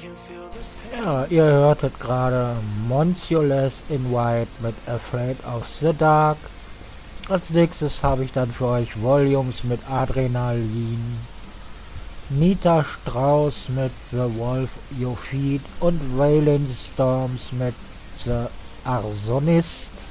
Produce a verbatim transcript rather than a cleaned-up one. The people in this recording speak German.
Ja, ihr hörtet gerade Monculus in White mit Afraid of the Dark. Als nächstes habe ich dann für euch Volumes mit Adrenalin, Nita Strauss mit The Wolf You Feed und Wailing Storms mit The Arsonist.